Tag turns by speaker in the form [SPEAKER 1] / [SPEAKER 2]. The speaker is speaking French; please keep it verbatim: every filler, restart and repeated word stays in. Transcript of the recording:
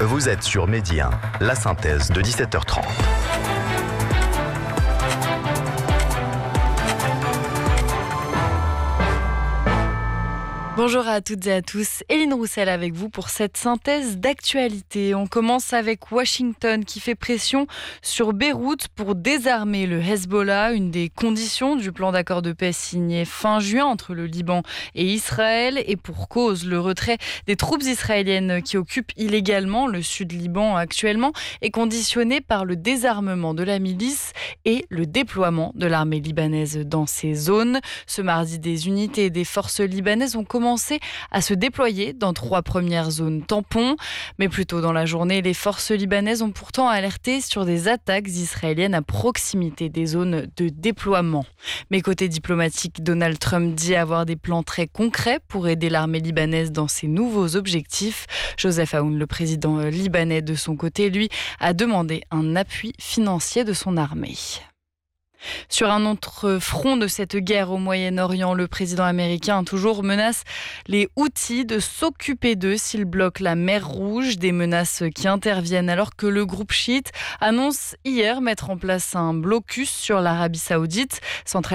[SPEAKER 1] Vous êtes sur Midi un, la synthèse de dix-sept heures trente.
[SPEAKER 2] Bonjour à toutes et à tous, Éline Roussel avec vous pour cette synthèse d'actualité. On commence avec Washington qui fait pression sur Beyrouth pour désarmer le Hezbollah, une des conditions du plan d'accord de paix signé fin juin entre le Liban et Israël. Et pour cause, le retrait des troupes israéliennes qui occupent illégalement le sud Liban actuellement est conditionné par le désarmement de la milice et le déploiement de l'armée libanaise dans ces zones. Ce mardi, des unités des forces libanaises ont commencé à se déployer dans trois premières zones tampons. Mais plus tôt dans la journée, les forces libanaises ont pourtant alerté sur des attaques israéliennes à proximité des zones de déploiement. Mais côté diplomatique, Donald Trump dit avoir des plans très concrets pour aider l'armée libanaise dans ses nouveaux objectifs. Joseph Aoun, le président libanais, de son côté, lui, a demandé un appui financier de son armée. Sur un autre front de cette guerre au Moyen-Orient, le président américain toujours menace les Houthis de s'occuper d'eux s'ils bloquent la mer Rouge. Des menaces qui interviennent alors que le groupe chiite annonce hier mettre en place un blocus sur l'Arabie Saoudite, centralisé